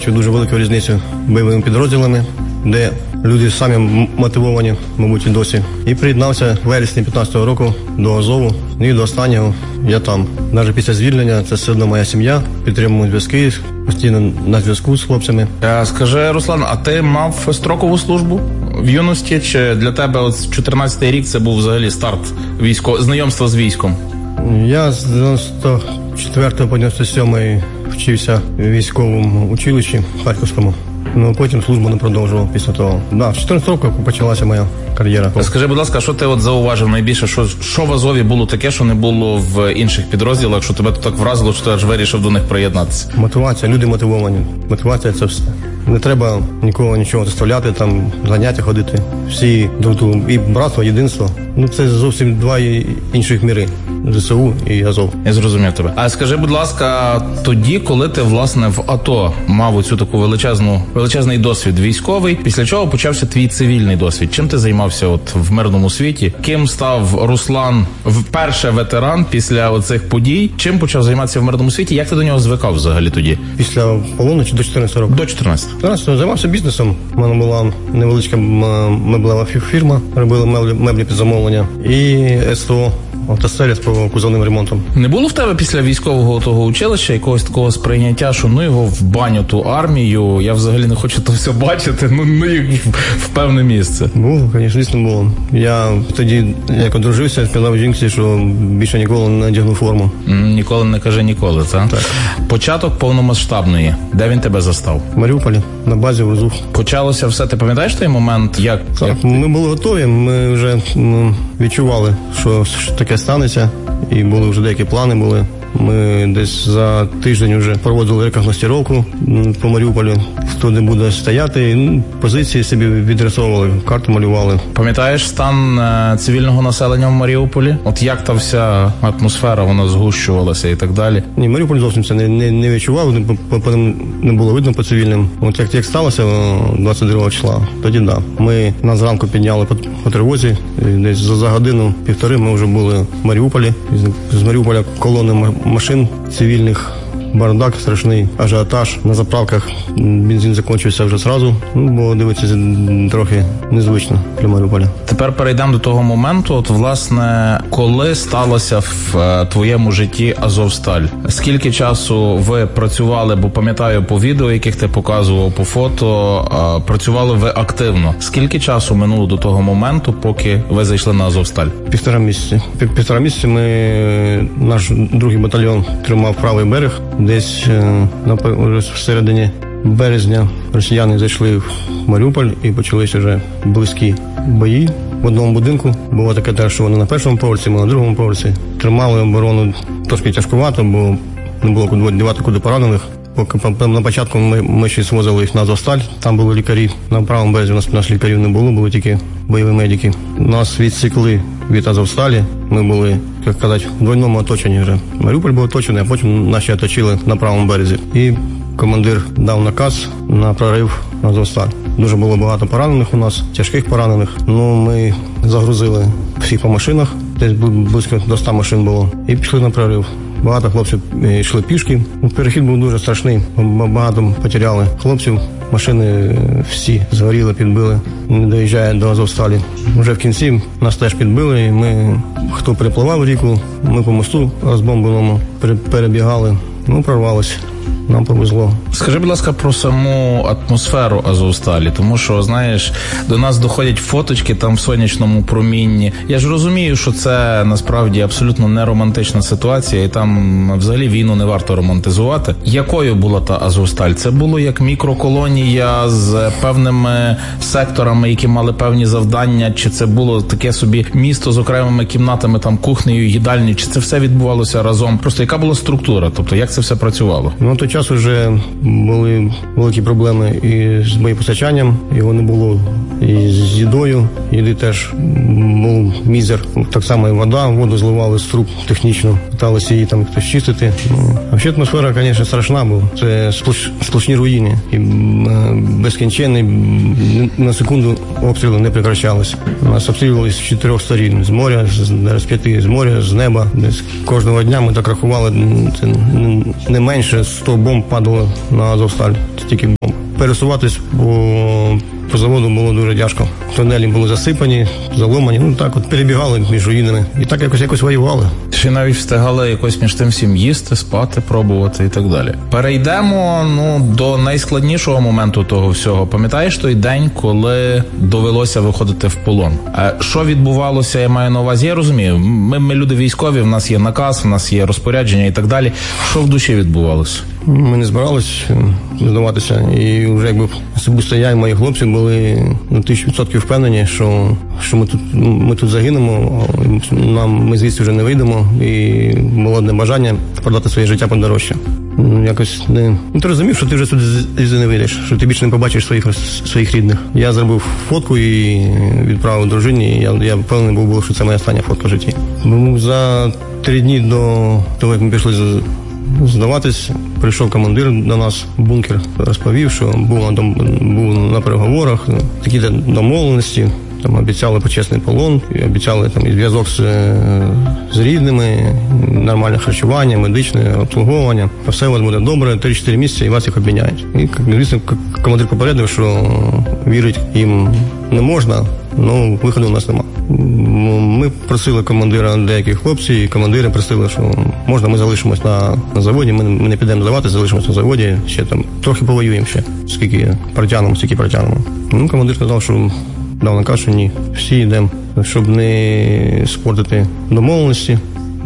бачив дуже велику різницю бойовими підрозділами, де люди самі мотивовані, мабуть, і досі. І приєднався в вересні 15-го року до Азову. І до останнього я там. Навіть після звільнення це все одно моя сім'я. Підтримуємо зв'язки, постійно на зв'язку з хлопцями. Скажи, Руслан, а ти мав строкову службу в юності? Чи для тебе 14-й рік це був взагалі старт знайомства з військом? Я з 94 по 97 вчився в військовому училищі Харківському. Ну, потім службу не продовжував після того. Да, в 14 років почалася моя кар'єра. Скажи, будь ласка, що ти зауважив найбільше? Що в Азові було таке, що не було в інших підрозділах, що тебе тут так вразило, що ти аж вирішив до них приєднатися? Мотивація, люди мотивовані. Мотивація – це все. Не треба нікого нічого заставляти, там, заняття ходити. Всі і братство, єдинство. Ну, це зовсім два інших міри. ЗСУ і Азов. Я зрозумів тебе. А скажи, будь ласка, тоді, коли ти, власне, в АТО мав оцю таку величезний досвід військовий, після чого почався твій цивільний досвід? Чим ти займався от в мирному світі? Ким став Руслан вперше ветеран після оцих подій? Чим почав займатися в мирному світі? Як ти до нього звикав взагалі тоді? Після полону чи до 14 року? До 14. 14 займався бізнесом. У мене була невеличка меблева фірма, робили меблі під замовлення. І СТО. Автосервіс по кузовним ремонтом. Не було в тебе після військового того училища якогось такого сприйняття, що ну його в баню, ту армію, я взагалі не хочу то все бачити, ну їх в певне місце? Було, звісно, було. Я тоді, як одружився, сказав жінці, що більше ніколи не надягну форму. Ніколи не кажи ніколи, так? Так. Початок повномасштабної. Де він тебе застав? В Маріуполі, на базі в Розух. Почалося все, ти пам'ятаєш той момент? Так, ми були готові, ми вже відчували, що таке станеться, і були вже деякі плани були. Ми десь за тиждень вже проводили рекогностировку по Маріуполю, хто де буде стояти, позиції собі відрисовували, карту малювали. Пам'ятаєш стан цивільного населення в Маріуполі? От як та вся атмосфера, вона згущувалася і так далі? Ні, Маріуполь зовсім це не відчував, не було видно по цивільним. От як сталося 22 числа, тоді да. Нас зранку підняли по тривозі, десь за годину-півтори ми вже були в Маріуполі. З Маріуполя колони машин цивільних, бардак страшний, ажіотаж. На заправках бензин закінчився вже зразу, бо дивитися трохи незвично для Маріуполя. Тепер перейдемо до того моменту, от власне, коли сталося в твоєму житті Азовсталь? Скільки часу ви працювали, бо пам'ятаю по відео, яких ти показував, по фото, працювали ви активно. Скільки часу минуло до того моменту, поки ви зайшли на Азовсталь? Півтора місяці. Півтора місяці наш другий батальйон тримав правий берег. Десь в середині березня росіяни зайшли в Маріуполь і почалися вже близькі бої. В одному будинку було таке те, що вони на першому поверсі, ми на другому поверсі. Тримали оборону трошки тяжкувато, бо не було куди дівати куди поранених. На початку ми ще звозили їх на Азовсталь, там були лікарі. На правому березі у нас лікарів не було, були тільки бойові медики. Нас відсікли від Азовсталі, ми були, як казати, в двойному оточенні вже. Маріуполь був оточений, а потім наші оточили на правому березі. І командир дав наказ на прорив на Азовсталь. Дуже було багато поранених у нас, тяжких поранених. Ми загрузили всіх по машинах, десь близько до 100 машин було, і пішли на прорив. Багато хлопців йшли пішки. Перехід був дуже страшний. Багато потеряли хлопців. Машини всі згоріли, підбили. Не доїжджає до Азовсталі. Вже в кінці нас теж підбили. І хто перепливав ріку, ми по мосту розбомбленому перебігали. Прорвалися. Нам повезло. Скажи, будь ласка, про саму атмосферу Азовсталі, тому що, знаєш, до нас доходять фоточки там в сонячному промінні. Я ж розумію, що це насправді абсолютно не романтична ситуація, і там взагалі війну не варто романтизувати. Якою була та Азовсталь? Це було як мікроколонія з певними секторами, які мали певні завдання, чи це було таке собі місто з окремими кімнатами, там кухнею, їдальнею, чи це все відбувалося разом? Просто яка була структура? Тобто, як це все працювало? На той час вже були великі проблеми і з боєпостачанням, його не було, і з їдою. Їди теж був мізер. Так само і воду зливали з труб технічно, питалися її там хтось чистити. А взагалі атмосфера, звісно, страшна була. Це сплошні руїни. І безкінченний, на секунду обстріли не прекращалися. Нас обстрілювали з 4 сторін. З моря, з 5, з моря, з неба. Десь кожного дня ми так рахували, це не менше 100 бомб падало на Азовсталь. Це тільки бомб. Пересуватись по заводу було дуже тяжко. Тунелі були засипані, заломані. Так от перебігали між руїнами. І так якось воювали. Чи навіть встигали якось між тим всім їсти, спати, пробувати і так далі. Перейдемо до найскладнішого моменту того всього. Пам'ятаєш той день, коли довелося виходити в полон? Що відбувалося, я маю на увазі? Я розумію, ми люди військові, в нас є наказ, в нас є розпорядження і так далі. Що в душі відбувалося? Ми не збиралися здаватися. І вже якби особисто я і мої хлопці були на 1000% впевнені, що ми тут загинемо, ми звідси вже не вийдемо. І було одне бажання продати своє життя подорожче. Якось не... Ти розумів, що ти вже сюди не вийдеш, що ти більше не побачиш своїх рідних. Я зробив фотку і відправив дружині, і я впевнений був, що це моя остання фотка в житті. За 3 дні до того, як ми пішли здаватись, прийшов командир до нас в бункер, розповів, що був на переговорах, такі домовленості, там обіцяли почесний полон, обіцяли там і зв'язок з рідними, нормальне харчування, медичне обслуговування. Все у вас буде добре, 3-4 місяці і вас їх обміняють. І, звісно, командир попередив, що вірити їм не можна, але виходу у нас нема. Ми просили командира деяких хлопців, і командири просили, що можна, ми залишимось на заводі, ми не підемо здавати, залишимось на заводі, ще там трохи повоюємо ще, скільки протягнемо. Командир сказав, що дав наказ, що ні, всі йдемо, щоб не спортити домовленості.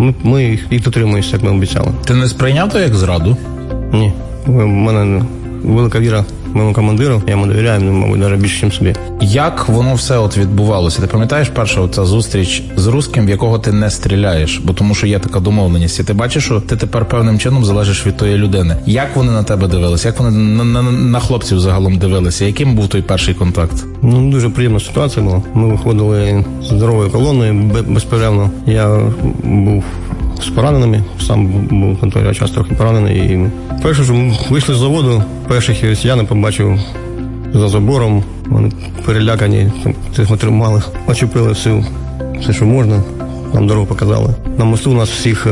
Ми їх дотримуємося, як ми обіцяли. Ти не сприйняв то як зраду? Ні. У мене велика віра моєму командиру, я йому довіряю, мабуть, навіть більше, ніж собі. Як воно все відбувалося? Ти пам'ятаєш перша оця зустріч з русским, в якого ти не стріляєш? Бо тому що є така домовленість. І ти бачиш, що ти тепер певним чином залежиш від тої людини. Як вони на тебе дивилися? Як вони на хлопців загалом дивилися? Яким був той перший контакт? Дуже приємна ситуація була. Ми виходили з здоровою колоною, безперервно. Я був з пораненими, сам був на той час трохи поранений. І перше, що ми вийшли з заводу, перших росіян побачив за забором, вони перелякані, цих тримали, очепили все, що можна, нам дорогу показали. На мосту нас всіх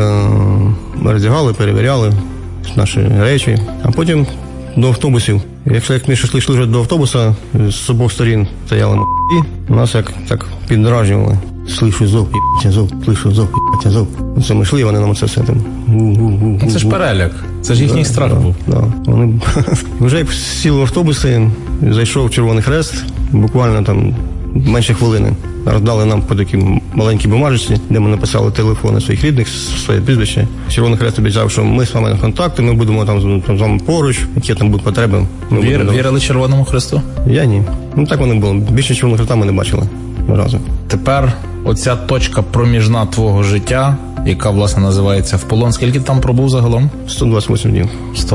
роздягали, перевіряли наші речі, а потім до автобусів. Якщо ми йшли вже до автобуса, з обох сторін стояли і нас як так піддражнювали. Слышу зов, слышу зов. Це ми йшли, вони нам це все там. Це ж переляк, це ж їхній страх був. Вони вже як сіли в автобуси, зайшов Червоний Хрест, буквально там менше хвилини. Роздали нам по такій маленькій бумажці, де ми написали телефони своїх рідних, своє прізвище. Червоний Хрест обіцяв, що ми з вами на контакти, ми будемо там з вами поруч, які там будуть потреби. Вірили Червоному Хресту? Я ні. Так воно було. Більше Червоного Хреста ми не бачили разу. Тепер оця точка проміжна твого життя, яка, власне, називається в полон. Скільки ти там пробув загалом? 128 днів.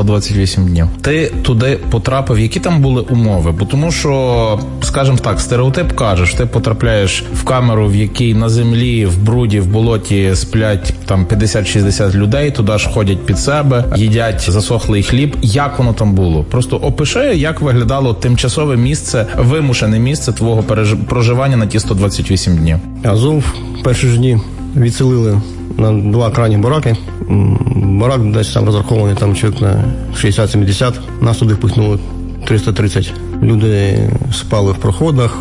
128 днів. Ти туди потрапив. Які там були умови? Бо тому що, скажімо так, стереотип кажеш, ти потрапляєш в камеру, в якій на землі, в бруді, в болоті сплять там 50-60 людей, туди ж ходять під себе, їдять засохлий хліб. Як воно там було? Просто опиши, як виглядало тимчасове місце, вимушене місце твого проживання на ті 128 днів. Азов перші ж дні відселили на 2 крайні бараки. Барак десь там розрахований там чоловік на 60-70. Нас туди впихнули 330. Люди спали в проходах,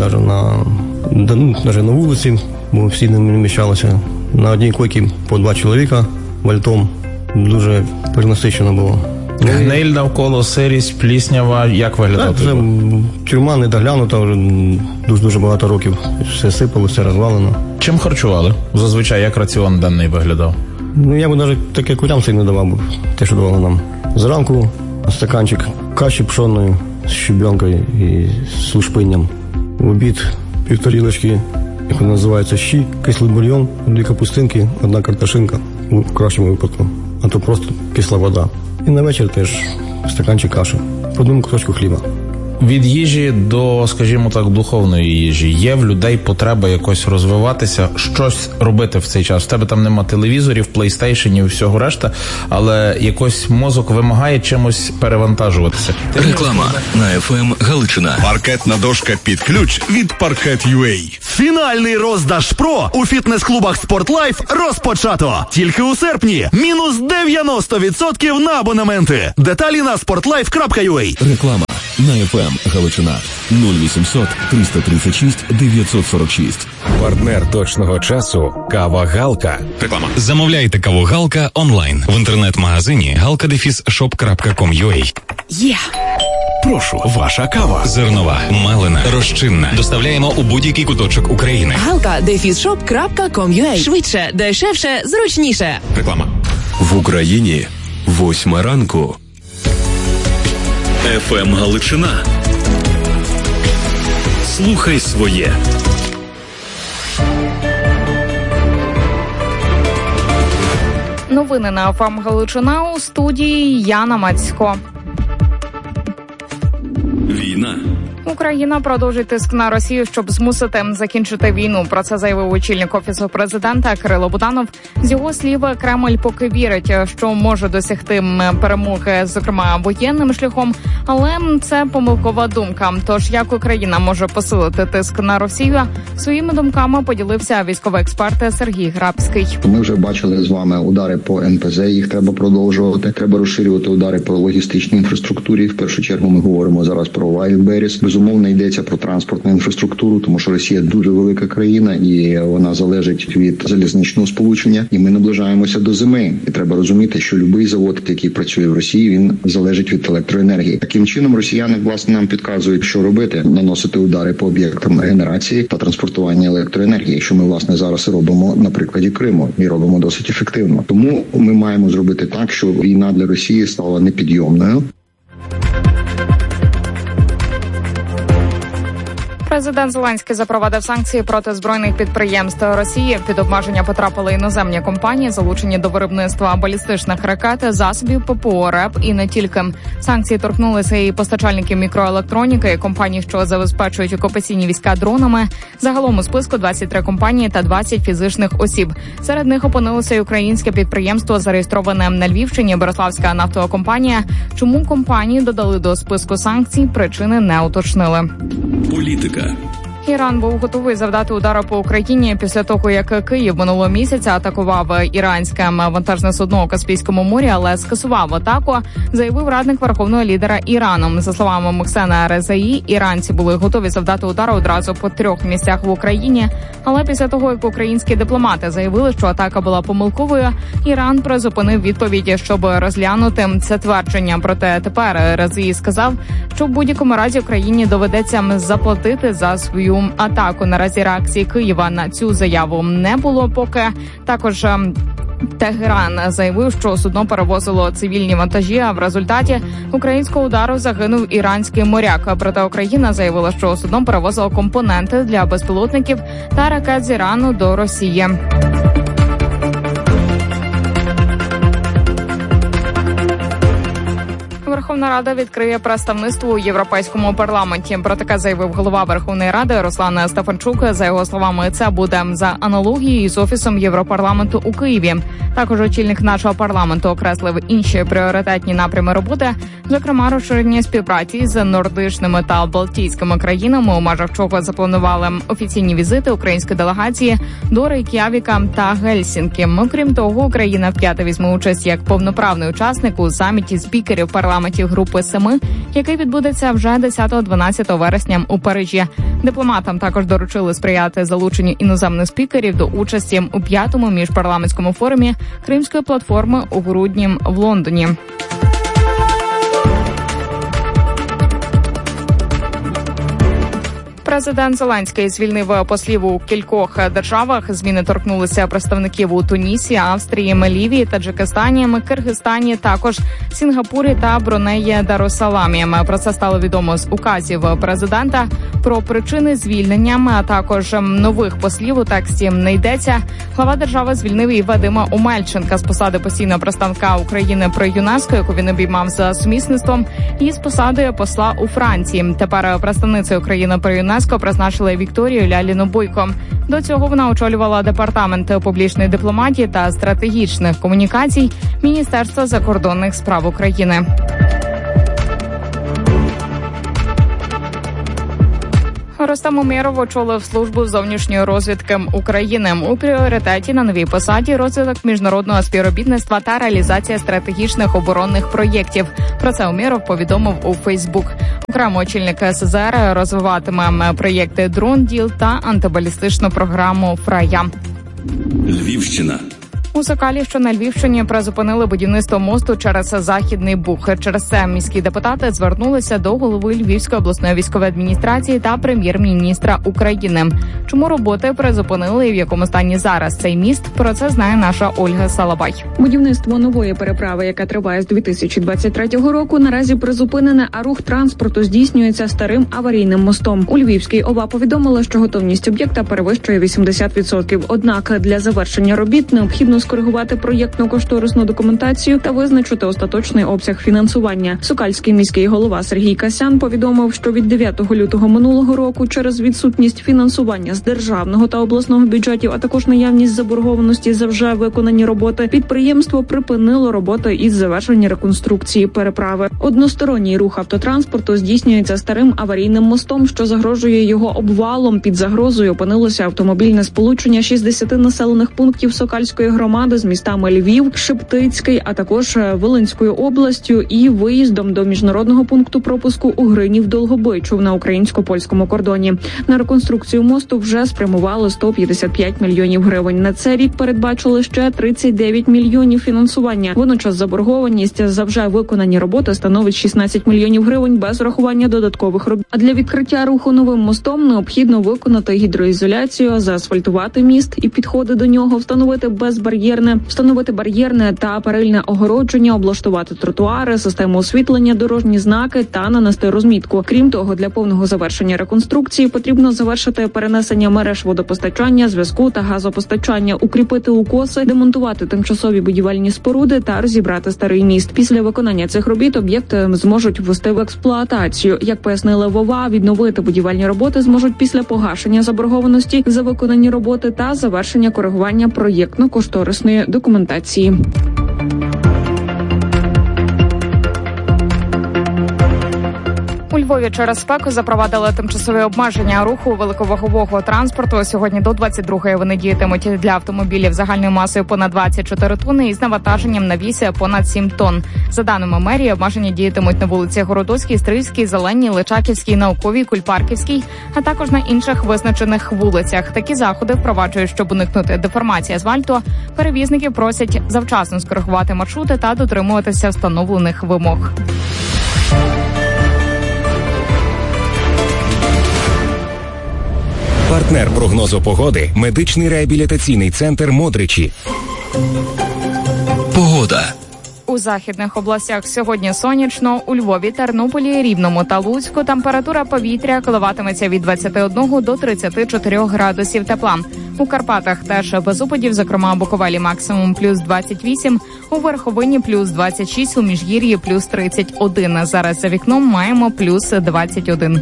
навіть на вулиці, бо всі не вміщалися. На одній койці по 2 чоловіка вальтом. Дуже перенасичено було. Гниль навколо, сирість, пліснява. Як виглядав? Так, вже тюрма не доглянута, вже дуже багато років. Все сипало, все розвалено. Чим харчували? Зазвичай, як раціон денний виглядав? Я б навіть таке курямце не давав, те, що давали нам. Зранку стаканчик каші пшонної з щебенкою і з лушпинням. В обід 1,5 тарілочки, як вона називається, щі, кислий бульйон, 2 капустинки, 1 картошинка, в кращому випадку, а то просто кисла вода. І на вечір теж стаканчик каші, по 1 кусочку хліба. Від їжі до, скажімо так, духовної їжі. Є в людей потреба якось розвиватися, щось робити в цей час. В тебе там нема телевізорів, плейстейшенів і всього решта, але якось мозок вимагає чимось перевантажуватися. Реклама на FM Галичина. Паркетна дошка під ключ від Parket.ua. Фінальний роздаж ПРО у фітнес-клубах «Спортлайф» розпочато. Тільки у серпні. Мінус 90% на абонементи. Деталі на sportlife.ua. Реклама на FM Галичина. 0800 336 946. Партнер точного часу – кава «Галка». Реклама. Замовляйте каву «Галка» онлайн в інтернет-магазині galka-shop.com.ua. Є. Прошу, ваша кава. Зернова, мелена, розчинна. Доставляємо у будь-який куточок України. galka-shop.com.ua. Швидше, дешевше, зручніше. Реклама. В Україні 8 ранку. FM Галичина. Слухай своє. Новини на FM Галичина, у студії Яна Мацько. Війна. Україна продовжить тиск на Росію, щоб змусити закінчити війну. Про це заявив очільник Офісу президента Кирило Буданов. З його слів, Кремль поки вірить, що може досягти перемоги, зокрема воєнним шляхом, але це помилкова думка. Тож, як Україна може посилити тиск на Росію, своїми думками поділився військовий експерт Сергій Грабський. Ми вже бачили з вами удари по НПЗ, їх треба продовжувати. Треба розширювати удари по логістичній інфраструктурі. В першу чергу ми говоримо зараз про Wildberries. Безумовно, йдеться про транспортну інфраструктуру, тому що Росія дуже велика країна і вона залежить від залізничного сполучення. І ми наближаємося до зими. І треба розуміти, що будь-який завод, який працює в Росії, він залежить від електроенергії. Таким чином, росіяни, власне, нам підказують, що робити. Наносити удари по об'єктам генерації та транспортування електроенергії, що ми, власне, зараз робимо на прикладі Криму. І робимо досить ефективно. Тому ми маємо зробити так, щоб війна для Росії стала непідйомною. Президент Зеленський запровадив санкції проти збройних підприємств Росії. Під обмеження потрапили іноземні компанії, залучені до виробництва балістичних ракет, засобів ППО, РЕП і не тільки. Санкції торкнулися і постачальників мікроелектроніки, і компаній, що забезпечують окупаційні війська дронами. Загалом у списку 23 компанії та 20 фізичних осіб. Серед них опинилося й українське підприємство, зареєстроване на Львівщині, Бориславська нафтова компанія. Чому компанії додали до списку санкцій, причини не уточнили. Політика. Іран був готовий завдати удару по Україні після того, як Київ минулого місяця атакував іранське вантажне судно у Каспійському морі, але скасував атаку, заявив радник верховного лідера Ірану. За словами Мохсена Резаї, іранці були готові завдати удару одразу по 3 місцях в Україні, але після того, як українські дипломати заявили, що атака була помилковою, Іран призупинив відповіді, щоб розглянути це твердження. Проте тепер Резаї сказав, що в будь-якому разі Україні доведеться заплатити за свою атаку. Наразі реакції Києва на цю заяву не було поки. Також Тегеран заявив, що судно перевозило цивільні вантажі, а в результаті українського удару загинув іранський моряк. Проте Україна заявила, що судно перевозило компоненти для безпілотників та ракет з Ірану до Росії. Верховна Рада відкриє представництво у Європейському парламенті. Про таке заявив голова Верховної Ради Руслан Стефанчук. За його словами, це буде за аналогією з Офісом Європарламенту у Києві. Також очільник нашого парламенту окреслив інші пріоритетні напрями роботи, зокрема розширення співпраці з нордичними та балтійськими країнами, у межах чого запланували офіційні візити української делегації до Рейк'явіка та Гельсінкі. Окрім того, Україна вп'яте візьме участь як повноправний учасник у саміті спікерів парламентів Групи 7, який відбудеться вже 10-12 вересня у Парижі. Дипломатам також доручили сприяти залученню іноземних спікерів до участі у 5-му міжпарламентському форумі Кримської платформи у грудні в Лондоні. Президент Зеленський звільнив послів у кількох державах. Зміни торкнулися представників у Тунісі, Австрії, Малівії, Таджикистані, Киргизстані, також Сінгапурі та Брунеї Дарусаламі. Про це стало відомо з указів президента. Про причини звільнення, а також нових послів у тексті не йдеться. Глава держави звільнив і Вадима Омельченка з посади постійного представника України при ЮНЕСКО, яку він обіймав за сумісництвом, і з посади посла у Франції. Тепер представницею України при ЮНЕСКО призначили Вікторію Ляліну Бойко. До цього вона очолювала департамент публічної дипломатії та стратегічних комунікацій Міністерства закордонних справ України. Рустем Умєров очолив службу зовнішньої розвідки України. У пріоритеті на новій посаді розвиток міжнародного співробітництва та реалізація стратегічних оборонних проєктів. Про це Умєров повідомив у Фейсбук. Окремо очільник СЗР розвиватиме проєкти «Дрон-Діл» та антибалістичну програму «Фрая». Львівщина. У Сокалі, що на Львівщині, призупинили будівництво мосту через Західний Буг. Через це міські депутати звернулися до голови Львівської обласної військової адміністрації та прем'єр-міністра України. Чому роботи призупинили і в якому стані зараз цей міст? Про це знає наша Ольга Салабай. Будівництво нової переправи, яка триває з 2023 року, наразі призупинене, а рух транспорту здійснюється старим аварійним мостом. У Львівській ОВА повідомили, що готовність об'єкта перевищує 80%. Однак для завершення робіт необхідно скоригувати проєктно-кошторисну документацію та визначити остаточний обсяг фінансування. Сокальський міський голова Сергій Касян повідомив, що від 9 лютого минулого року через відсутність фінансування з державного та обласного бюджетів, а також наявність заборгованості за вже виконані роботи, підприємство припинило роботи із завершення реконструкції переправи. Односторонній рух автотранспорту здійснюється старим аварійним мостом, що загрожує його обвалом. Під загрозою опинилося автомобільне сполучення 60 населених пунктів Сокальської громади з містами Львів, Шептицький, а також Волинською областю і виїздом до міжнародного пункту пропуску у Гринів-Долгобичів на українсько-польському кордоні. На реконструкцію мосту вже спрямували 155 мільйонів гривень. На цей рік передбачили ще 39 мільйонів фінансування. Водночас заборгованість за вже виконані роботи становить 16 мільйонів гривень без врахування додаткових робіт. А для відкриття руху новим мостом необхідно виконати гідроізоляцію, заасфальтувати міст і підходи до нього, встановити бар'єрне та перильне огородження, облаштувати тротуари, систему освітлення, дорожні знаки та нанести розмітку. Крім того, для повного завершення реконструкції потрібно завершити перенесення мереж водопостачання, зв'язку та газопостачання, укріпити укоси, демонтувати тимчасові будівельні споруди та розібрати старий міст. Після виконання цих робіт об'єкт зможуть ввести в експлуатацію. Як пояснили в ОВА, відновити будівельні роботи зможуть після погашення заборгованості за виконані роботи та завершення коригування проєктно-кошторисної документації. У Львові через спеку запровадили тимчасові обмеження руху великовагового транспорту. Сьогодні до 22-ї вони діятимуть для автомобілів загальною масою понад 24 тонни і з навантаженням на вісі понад 7 тонн. За даними мерії, обмеження діятимуть на вулиці Городоцькій, Стрийській, Зеленій, Личаківській, Науковій, Кульпарківській, а також на інших визначених вулицях. Такі заходи впроваджують, щоб уникнути деформації асфальту. Перевізники просять завчасно скоригувати маршрути та дотримуватися встановлених вимог. Партнер прогнозу погоди – медичний реабілітаційний центр «Модричі». Погода. У західних областях сьогодні сонячно, у Львові, Тернополі, Рівному та Луцьку температура повітря коливатиметься від 21 до 34 градусів тепла. У Карпатах теж без опадів, зокрема у Буковелі максимум плюс 28, у Верховині плюс 26, у Міжгір'ї плюс 31. Зараз за вікном маємо плюс 21.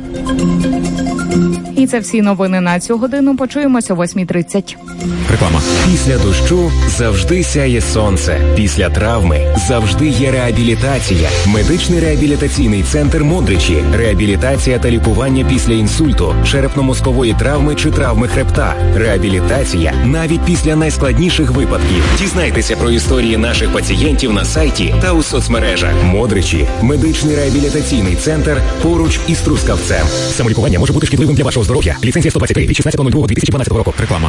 І це всі новини на цю годину. Почуємося о 8:30. Реклама. Після дощу завжди сяє сонце. Після травми завжди є реабілітація. Медичний реабілітаційний центр «Модричі». Реабілітація та лікування після інсульту, черепно-мозкової травми чи травми хребта. Реабілітація навіть після найскладніших випадків. Дізнайтеся про історії наших пацієнтів на сайті та у соцмережах. «Модричі» – медичний реабілітаційний центр поруч із Трускавцем. Самолікування може бути шкідливим для вашого здоров'я. Ліцензія 123 від 16.02.2012 року. Реклама.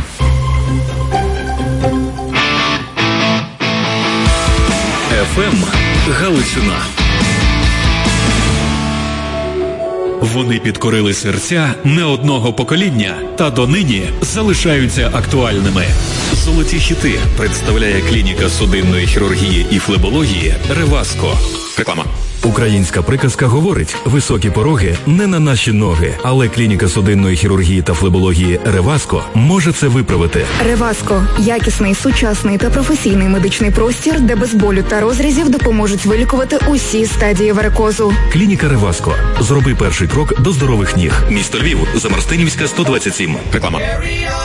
ФМ Галичина. Вони підкорили серця не одного покоління та донині залишаються актуальними. Золоті хіти представляє клініка судинної хірургії і флебології «Реваско». Реклама. Українська приказка говорить: високі пороги не на наші ноги, але клініка судинної хірургії та флебології «Реваско» може це виправити. «Реваско» – якісний, сучасний та професійний медичний простір, де без болю та розрізів допоможуть вилікувати усі стадії варикозу. Клініка «Реваско». Зроби перший крок до здорових ніг. Місто Львів, Замарстинівська, 127. Реклама.